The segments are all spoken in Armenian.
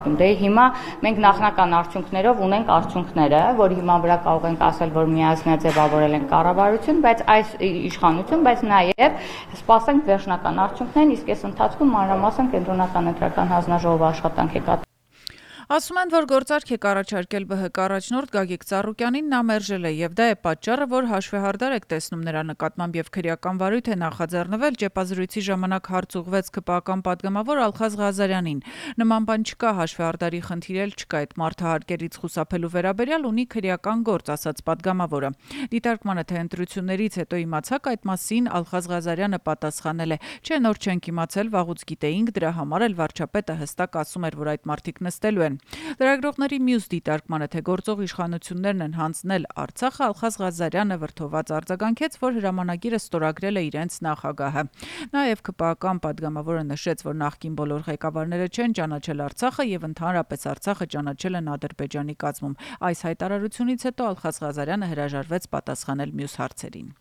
Դե հիմա մենք նախնական արդյունքներով ունենք արդյունքները, որ հիմա վրա կարող ենք ասել, որ միասնյա ձևավորել են կառավարություն, բայց այս իշխանություն, բայց նաև սպասենք վերջնական արդյունքներին, իսկ այս ընթացքում մանրամասն կենտրոնական ընտրական հանձնաժողովի աշխատանք է կատարվում։ Ասում են, որ գործարք եք առաջարկել ԲՀԿ առաջնորդ Գագիկ Ծառուկյանին, նա մերժել է, եւ դա է պատճառը, որ հաշվեհարդար եք տեսնում նրա նկատմամբ եւ քրեական վարույթ է նախաձեռնվել։ Ճեպազրույցի ժամանակ հարց ուղղվեց ԿՊԱ-կան պատգամավոր Ալխազ Ղազարյանին։ Նման բան չկա, հաշվեհարդարի խնդիր էլ չկա, այդ մարդը հարկերից խուսափելու վերաբերյալ ունի քրեական գործ, ասաց պատգամավորը։ Դիտարկմանը թե ընտրություններից հետո իմացաք այդ մասին, Ալխազ Ղազարյանը պատասխանել է. «Չէ, նոր չենք իմացել, վաղուց գիտեինք, դրա համար էլ վարչապետը հստակ ասում էր, որ այդ մարդիկ նստելու են»։ Լրագրողների մյուս դիտարկմանը, թե գործող իշխանություններն են հանձնել Արցախը, Ալխազ Ղազարյանը վրդոված արձագանքեց, որ հրամանագիրը ստորագրել է իրենց նախագահը։ Նաև ԿՊԱ-կան պատգամավորը նշեց, որ նախկին բոլոր ղեկավարները չեն ճանաչել Արցախը եւ ընդհանրապես Արցախը ճանաչել են Ադրբեջանի կազմում։ Այս հայտարարությունից հետո Ալխազ Ղազարյանը հրաժարվեց պատասխանել մյուս հարցերին։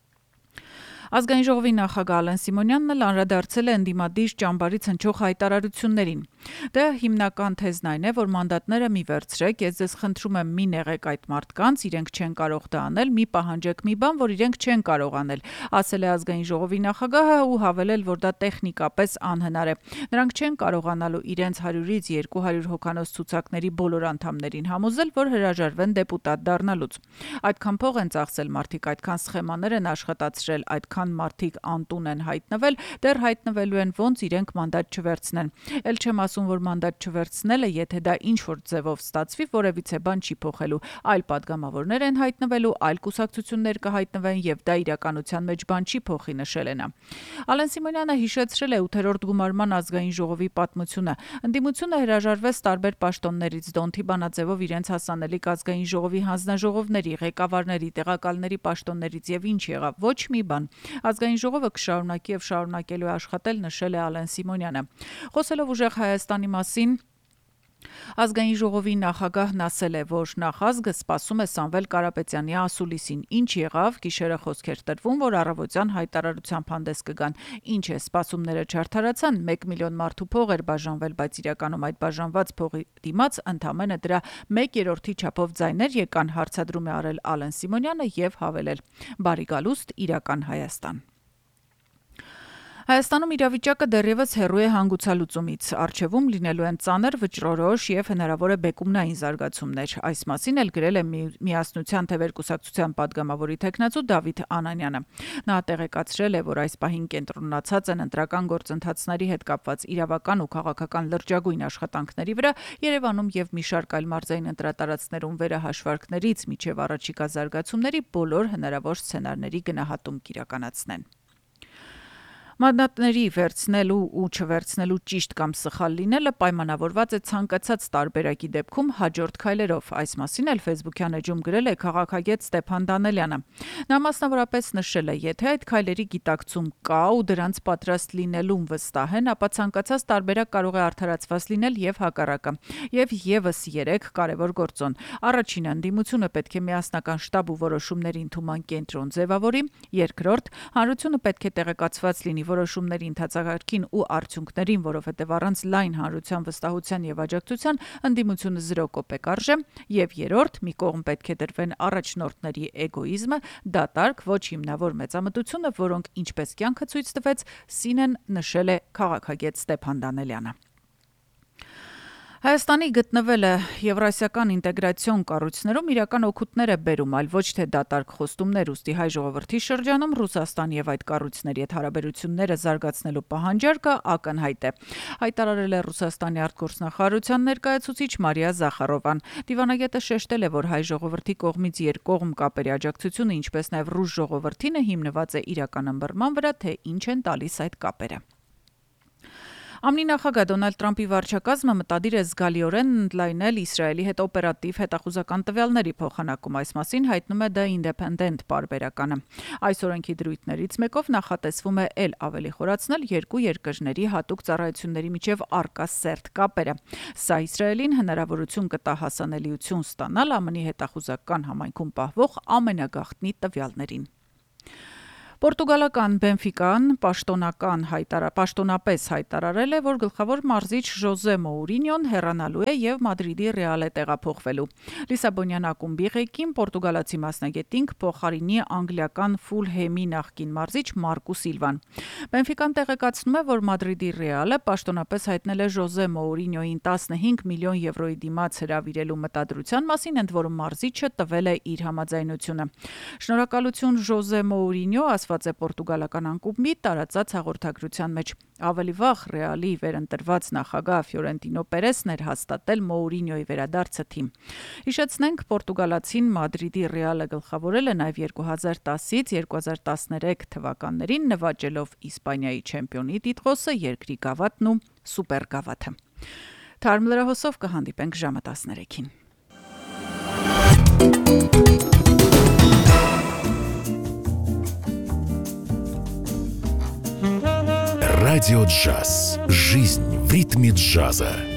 Ազգային ժողովի նախագահ Ալեն Սիմոնյանն էլ անդրադարձել է ընդդիմադիր ճամբարից հնչող հայտարարություններին։ Դրա հիմնական թեզն այն է, որ մանդատները մի վերցրեք, ես ձեզ խնդրում եմ մի նեղեք այդ մարդկանց, իրենք չեն կարող դա անել, մի պահանջեք մի բան, որ իրենք չեն կարող անել, ասել է ազգային ժողովի նախագահը ու հավելել, որ դա տեխնիկապես անհնար է։ Նրանք չեն կարողանալու իրենց 100-ից 200 հոգանոց ցուցակների բոլոր անդամներին համոզել, որ հրաժարվեն դեպուտատ դառնալուց։ Այդքան փող են ծախսել մարդիկ, այդքան սխեմաներ են աշխատացրել, այդքան մարդիկ անտուն են հայտնվել, դեռ հայտնվելու են ոնց իրենք մանդատ չվերցնեն։ Էլ չեմ ասում, որ մանդատ չվերցնելը, եթե դա ինչ-որ ձևով ստացվի, որևիցե բան չի փոխելու, այլ պատգամավորներ են հայտնվելու, այլ կուսակցություններ կհայտնվեն եւ դա իրականության մեջ բան չի փոխի, նշել է նա։ Ալեն Սիմոնյանը հիշեցրել է 8-րդ գումարման ազգային ժողովի պատմությունը։ Ընդդիմությունը հրաժարվեց տարբեր պաշտոններից, Դոնթի բանաձևով իրենց հասանելիք ազգային ժողովի հանձնաժողովների, ղեկավարների, տեղակալների պաշտոններից եւ ինչ եղավ, ոչ մի բան։ Ազգային ժողովը կշարունակի եւ շարունակելու է աշխատել, նշել է Ալեն Սիմոնյանը։ Խոսելով ուժեղ Հայաստանի մասին, ազգային ժողովի նախագահն ասել է, որ նախազգը սպասում է Սամվել Կարապետյանի ասուլիսին։ Ինչ եղավ, գիշերը խոսքեր տրվում, որ առավոտյան հայտարարությամբ հանդես կգան։ Ինչ է, սպասումները չարդարացան, 1 միլիոն մարդու փող էր բաժանվել, բայց իրականում այդ բաժանված փողի դիմաց ընդամենը դրա 1/3-ի չափով ձայներ եկան, հարցադրում է արել Ալեն Սիմոնյանը եւ հավելել. «Բարի գալուստ, իրական Հայաստան»։ Հայաստանում իրավիճակը դեռևս հեռու է հանգուցալուծումից։ Առջևում լինելու են ծանր, վճռորոշ եւ հնարավոր է բեկումնային զարգացումներ։ Այս մասին էլ գրել է Միասնության թևերկուսակցության պատգամավորի թեկնածու Դավիթ Անանյանը։ Նա տեղեկացրել է, որ այս պահին կենտրոնացած են ընտրական գործընթացների հետ կապված իրավական ու քաղաքական լրջագույն աշխատանքների վրա Երևանում եւ մի շարք այլ մարզային ընտրատարածքներում վերահաշվարկներից մինչեւ առաջիկա զարգացումների բոլոր հնարավոր սցենարների գնահատում կիրականացնեն։ Մանդատների վերցնելու ու չվերցնելու ճիշտ կամ սխալ լինելը պայմանավորված է ցանկացած տարբերակի դեպքում հաջորդ քայլերով։ Այս մասին էլ Facebook-յան էջում գրել է քաղաքագետ Ստեփան Դանելյանը։ Նա մասնավորապես նշել է, եթե այդ քայլերի գիտակցում կա ու դրանց պատրաստ լինելուն վստահ են, ապա ցանկացած տարբերակ կարող է արդարացված լինել եւ հակառակը։ Եվ եւս 3 կարևոր գործոն։ Առաջինը, ընդդիմությունը պետք է միասնական շտաբ ու որոշումների ընդունման կենտրոն ձևավորի։ Երկրորդ, հանրությունը պետք է տեղեկացված լինի որոշումների ընթացակարգին ու արդյունքներին, որովհետև առանց լայն հանրության վստահության եւ աջակցության ընդդիմությունը 0 կոպեկ արժե, եւ երրորդ, մի կողմ պետք է դրվեն առաջնորդների էգոիզմը, դատարկ, ոչ հիմնավոր մեծամտությունը, որոնք ինչպես կյանքը ցույց տվեց, սին են, նշել է քաղաքագետ Ստեփան Դանելյանը։ Հայաստանի գտնվելը եվրասիական ինտեգրացիոն կառույցներում իրական օգուտներ է բերում, այլ ոչ թե դատարկ խոստումներ, ուստի հայ ժողովրդի շրջանում Ռուսաստանի եւ այդ կառույցների հետ հարաբերությունները զարգացնելու պահանջարկը ակնհայտ է։ Հայտարարել է Ռուսաստանի արտգործնախարարության ներկայացուցիչ Մարիա Զախարովան։ Դիվանագետը շեշտել է, որ հայ ժողովրդի կողմից երկկողմ կապերի աջակցությունը, ինչպես նաեւ ռուս ժողովրդինը հիմնված է իրական ըմբռնման վրա, թե ինչ են տալիս այդ կապերը։ ԱՄՆ նախագահ Դոնալդ Տրամփի վարչակազմը մտադիր է զգալիորեն ընդլայնել Իսրայելի հետ օպերատիվ հետախուզական տվյալների փոխանակում։ Այս մասին հայտնում է The Independent պարբերականը։ Այս օրենքի դրույթներից մեկով նախատեսվում է ել ավելի խորացնել երկու երկրների հատուկ ծառայությունների միջև առկա սերտ կապերը։ Սա Իսրայելին հնարավորություն կտա հասանելիություն ստանալ ԱՄՆ հետախուզական համայնքում պահվող ամենագաղտնի տվյալներին։ Պորտուգալական Բենֆիկան պաշտոնապես հայտարարել է, որ գլխավոր մարզիչ Ժոզե Մոուրինյոն հեռանալու է եւ Մադրիդի Ռեալ է տեղափոխվելու։ Լիսաբոնյան ակումբի ղեկին պորտուգալացի մասնագետին փոխարինի անգլիական Ֆուլհեմի նախկին մարզիչ Մարկու Սիլվան։ Բենֆիկան տեղեկացնում է, որ Մադրիդի Ռեալը պաշտոնապես հայտնել է Ժոզե Մոուրինյոին 15 միլիոն եվրոյի դիմաց հրավիրելու մտադրության մասին, ընդ որում մարզիչը տվել է իր համաձայնությունը։ Շնորհակալություն Ժոզե Մոուրինյո, ասված է պորտուգալական անկումբի տարածած հաղորդագրության մեջ։ Ավելի վաղ Ռեալի վերընտրված նախագահ Ֆիորենտինո Պերեսն էր հաստատել Մոուրինյոյի վերադարձը թիմ։ Հիշեցնենք, պորտուգալացին Մադրիդի Ռեալը գլխավորել է նաև 2010-ից 2013 թվականներին, նվաճելով Իսպանիայի չեմպիոնի տիտղոսը, երկրի գավաթն ու սուպերգավաթը։ Թարմ լրահոսով կհանդիպենք ժամը 13-ին։ Радио Джаз. Жизнь в ритме джаза.